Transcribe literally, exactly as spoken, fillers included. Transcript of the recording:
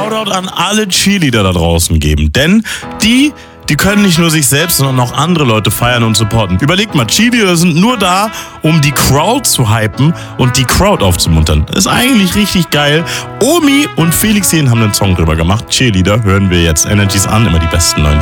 Shoutout an alle Cheerleader da draußen geben. Denn die, die können nicht nur sich selbst, sondern auch andere Leute feiern und supporten. Überlegt mal, Cheerleader sind nur da, um die Crowd zu hypen und die Crowd aufzumuntern. Das ist eigentlich richtig geil. Omi und Felix Jähn haben einen Song drüber gemacht. Cheerleader hören wir jetzt. Energies an, immer die besten neuen